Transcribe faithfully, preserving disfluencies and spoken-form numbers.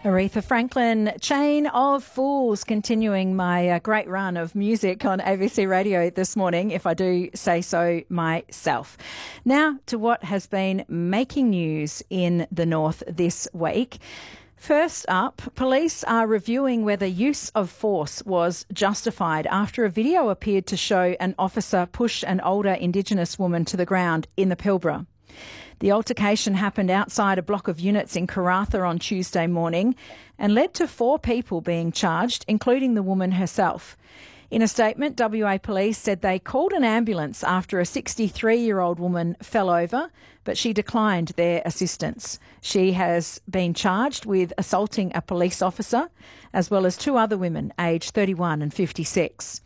Aretha Franklin, Chain of Fools, continuing my uh, great run of music on A B C Radio this morning, if I do say so myself. Now to what has been making news in the north this week. First up, police are reviewing whether use of force was justified after a video appeared to show an officer push an older Indigenous woman to the ground in the Pilbara. The altercation happened outside a block of units in Karratha on Tuesday morning and led to four people being charged, including the woman herself. In a statement, W A Police said they called an ambulance after a sixty-three-year-old woman fell over, but she declined their assistance. She has been charged with assaulting a police officer, as well as two other women, aged thirty-one and fifty-six.